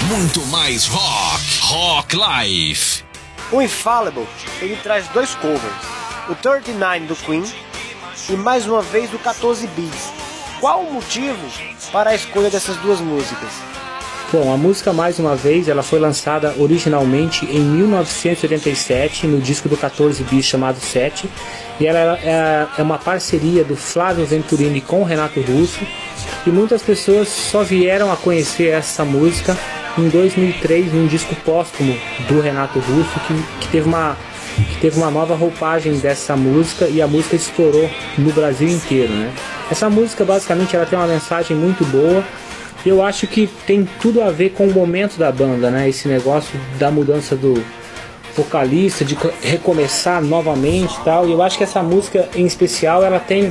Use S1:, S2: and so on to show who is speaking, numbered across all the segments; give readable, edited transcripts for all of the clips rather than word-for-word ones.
S1: Muito mais rock. Rock Life.
S2: O Infallible, ele traz 2 covers, o 39 do Queen e mais uma vez o 14 Bis. Qual o motivo para a escolha dessas 2 músicas?
S3: Bom, a música Mais Uma Vez, ela foi lançada originalmente em 1987 no disco do 14 Bis chamado 7, e ela é uma parceria do Flávio Venturini com o Renato Russo, e muitas pessoas só vieram a conhecer essa música em 2003, num disco póstumo do Renato Russo, que teve uma nova roupagem dessa música, e a música estourou no Brasil inteiro, né? Essa música basicamente ela tem uma mensagem muito boa. Eu acho que tem tudo a ver com o momento da banda, né? Esse negócio da mudança do vocalista, de recomeçar novamente e tal. E eu acho que essa música em especial, ela tem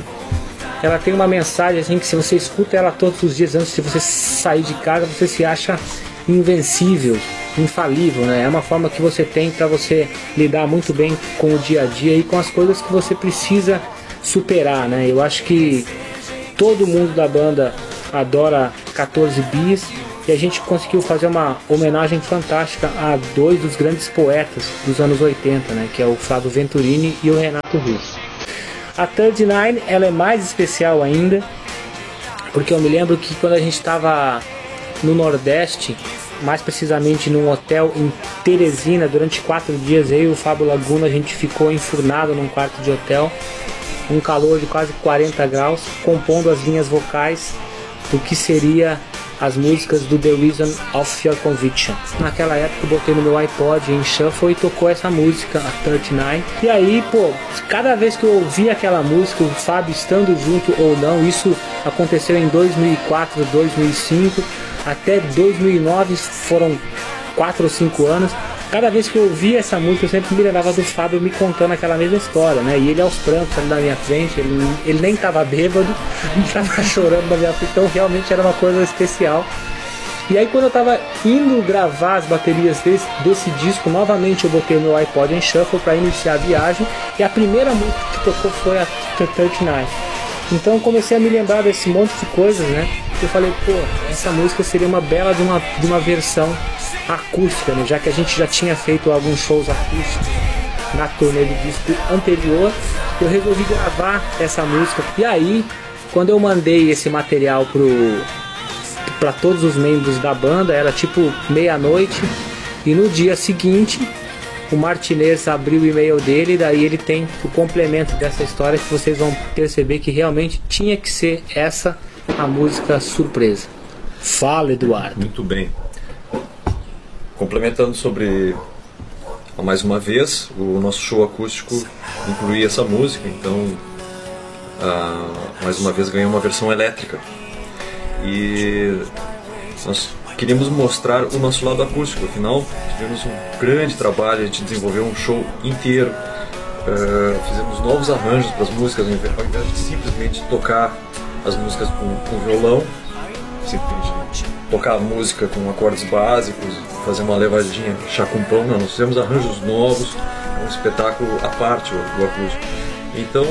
S3: uma mensagem assim, que se você escuta ela todos os dias antes de você sair de casa, você se acha invencível, infalível, né? É uma forma que você tem para você lidar muito bem com o dia a dia e com as coisas que você precisa superar, né? Eu acho que todo mundo da banda adora 14 Bis, e a gente conseguiu fazer uma homenagem fantástica a 2 dos grandes poetas dos anos 80, né, que é o Flávio Venturini e o Renato Russo. A 39 ela é mais especial ainda, porque eu me lembro que quando a gente estava no Nordeste, mais precisamente num hotel em Teresina, durante 4 dias, eu e o Fábio Laguna, a gente ficou enfurnado num quarto de hotel, um calor de quase 40 graus, compondo as linhas vocais do que seria as músicas do The Reason of Your Conviction. Naquela época eu botei no meu iPod em shuffle e tocou essa música, a 39. E aí, cada vez que eu ouvia aquela música, o Fábio estando junto ou não, isso aconteceu em 2004, 2005, até 2009, foram 4 ou 5 anos. Cada vez que eu ouvia essa música, eu sempre me lembrava do Fábio me contando aquela mesma história, né? E ele aos prantos ali na minha frente, ele nem estava bêbado, estava chorando na minha frente, então realmente era uma coisa especial. E aí quando eu estava indo gravar as baterias desse disco, novamente eu botei o meu iPod em shuffle para iniciar a viagem, e a primeira música que tocou foi a 39. Então eu comecei a me lembrar desse monte de coisas, né? Eu falei, essa música seria uma bela de uma versão acústica, né? Já que a gente já tinha feito alguns shows acústicos na turnê do disco anterior, eu resolvi gravar essa música. E aí, quando eu mandei esse material para todos os membros da banda, era tipo meia-noite, e no dia seguinte o Martinez abriu o e-mail dele, e daí ele tem o complemento dessa história, que vocês vão perceber que realmente tinha que ser essa a música surpresa. Fala, Eduardo.
S4: Muito bem. Complementando sobre mais uma vez, o nosso show acústico incluía essa música, então mais uma vez ganhou uma versão elétrica. E nós queríamos mostrar o nosso lado acústico, afinal tivemos um grande trabalho de desenvolver um show inteiro. Fizemos novos arranjos para as músicas, ao invés de simplesmente tocar as músicas com violão, simplesmente tocar a música com acordes básicos, fazer uma levadinha chá com pão. Não, nós fizemos arranjos novos, um espetáculo à parte do acústico. Então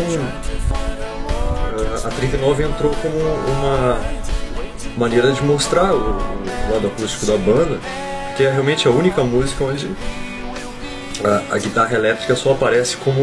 S4: a 39 entrou como uma maneira de mostrar o lado acústico da banda, que é realmente a única música onde a guitarra elétrica só aparece como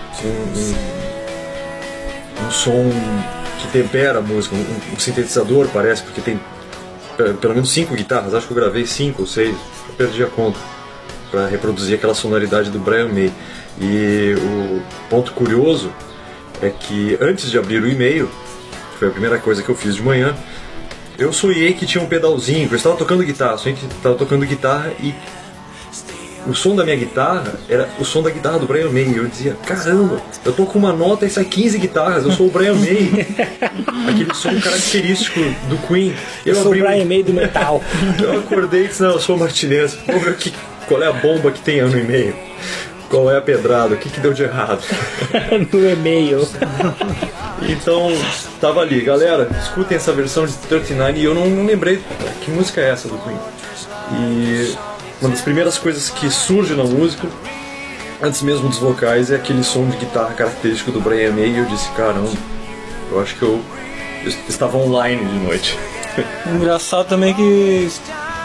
S4: um som que tempera a música, um sintetizador parece, porque tem pelo menos 5 guitarras, acho que eu gravei 5 ou 6, eu perdi a conta, para reproduzir aquela sonoridade do Brian May. E o ponto curioso é que antes de abrir o e-mail, que foi a primeira coisa que eu fiz de manhã, eu sonhei que tinha um pedalzinho, eu estava tocando guitarra, sonhei que estava tocando guitarra e o som da minha guitarra era o som da guitarra do Brian May. Eu dizia, caramba, eu tô com uma nota e sai 15 guitarras, eu sou o Brian May. Aquele som característico do Queen.
S3: Eu sou o Brian May do metal.
S4: Eu acordei e disse, não, eu sou o Martinez. Vamos ver qual é a bomba que tem no e-mail. Qual é a pedrada, o que deu de errado.
S3: No e-mail.
S4: Então, tava ali, galera, escutem essa versão de 39, e eu não lembrei que música é essa do Queen. E uma das primeiras coisas que surge na música, antes mesmo dos vocais, é aquele som de guitarra característico do Brian May, e eu disse, caramba, eu acho que eu estava online de noite.
S5: Engraçado também que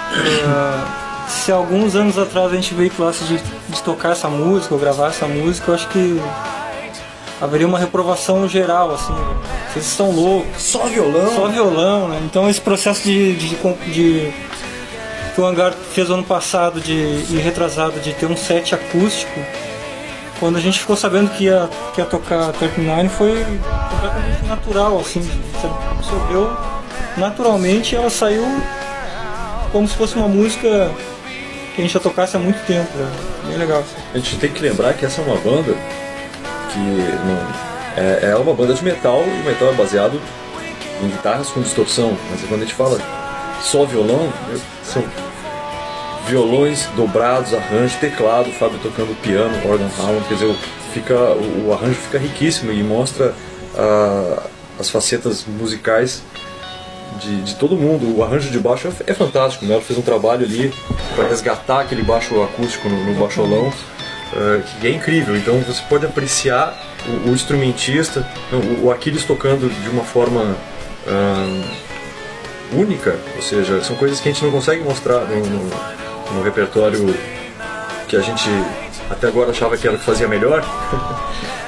S5: Se alguns anos atrás a gente veiculasse de tocar essa música ou gravar essa música, eu acho que haveria uma reprovação geral, assim, vocês estão loucos.
S4: Só violão?
S5: Só violão, né? Então esse processo que o Hangar fez ano passado e retrasado de ter um set acústico, quando a gente ficou sabendo que ia tocar 39, foi completamente natural, assim, você absorveu naturalmente, ela saiu como se fosse uma música que a gente já tocasse há muito tempo, né? Bem legal.
S4: A gente tem que lembrar que essa é uma banda que não, é uma banda de metal, e o metal é baseado em guitarras com distorção, mas quando a gente fala só violão, são violões dobrados, arranjo, teclado, o Fábio tocando piano, órgão, Hammond, quer dizer, o arranjo fica riquíssimo e mostra as facetas musicais de todo mundo. O arranjo de baixo é fantástico, o Melo fez um trabalho ali para resgatar aquele baixo acústico no baixolão, que é incrível. Então você pode apreciar o instrumentista, o Aquiles tocando de uma forma única, ou seja, são coisas que a gente não consegue mostrar no repertório que a gente até agora achava que era o que fazia melhor.